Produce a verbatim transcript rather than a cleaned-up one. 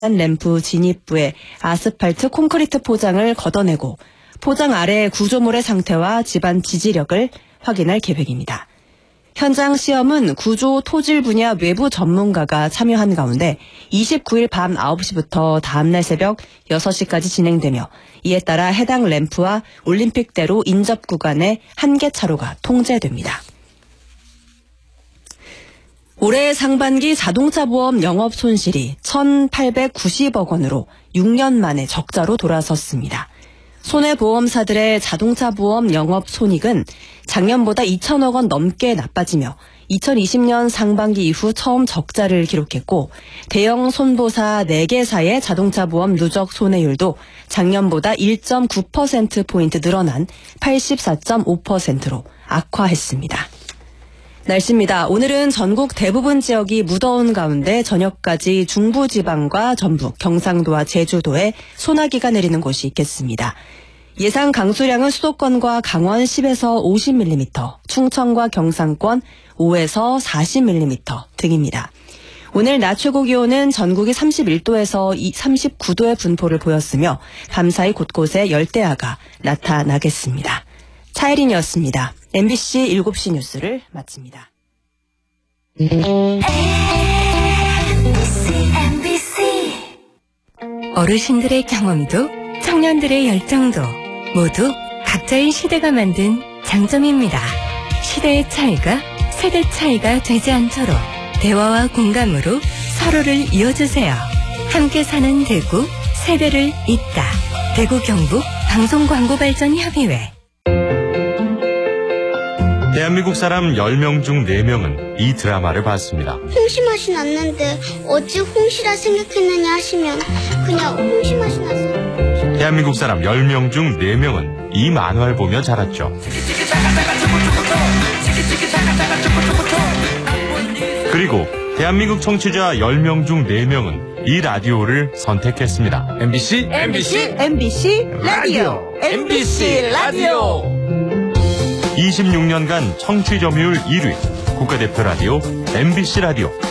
램프 진입부에 아스팔트 콘크리트 포장을 걷어내고 포장 아래 구조물의 상태와 집안 지지력을 확인할 계획입니다. 현장 시험은 구조 토질 분야 외부 전문가가 참여한 가운데 이십구일 밤 아홉 시부터 다음날 새벽 여섯 시까지 진행되며 이에 따라 해당 램프와 올림픽대로 인접 구간의 한 개 차로가 통제됩니다. 올해 상반기 자동차 보험 영업 손실이 천팔백구십억 원으로 육 년 만에 적자로 돌아섰습니다. 손해보험사들의 자동차 보험 영업 손익은 작년보다 이천억 원 넘게 나빠지며 이천이십 년 상반기 이후 처음 적자를 기록했고 대형 손보사 네 개사의 자동차 보험 누적 손해율도 작년보다 일 점 구 퍼센트포인트 늘어난 팔십사 점 오 퍼센트로 악화했습니다. 날씨입니다. 오늘은 전국 대부분 지역이 무더운 가운데 저녁까지 중부지방과 전북, 경상도와 제주도에 소나기가 내리는 곳이 있겠습니다. 예상 강수량은 수도권과 강원 십에서 오십 밀리미터, 충청과 경상권 오에서 사십 밀리미터 등입니다. 오늘 낮 최고 기온은 전국이 삼십일 도에서 삼십구 도의 분포를 보였으며 밤사이 곳곳에 열대야가 나타나겠습니다. 차혜린이었습니다. 엠비씨 일곱 시 뉴스를 마칩니다. 어르신들의 경험도 청년들의 열정도 모두 각자의 시대가 만든 장점입니다. 시대의 차이가 세대 차이가 되지 않도록 대화와 공감으로 서로를 이어주세요. 함께 사는 대구, 세대를 잇다. 대구 경북 방송광고발전협의회. 대한민국 사람 열 명 중 네 명은 이 드라마를 봤습니다. 홍시 맛이 났는데 어찌 홍시라 생각했느냐 하시면 그냥 홍시 맛이 났어요. 대한민국 사람 열 명 중 네 명은 이 만화를 보며 자랐죠. 그리고 대한민국 청취자 열 명 중 네 명은 이 라디오를 선택했습니다. 엠비씨 엠비씨 엠비씨 라디오 엠비씨 라디오 이십육 년간 청취 점유율 일 위 국가대표 라디오 엠비씨 라디오.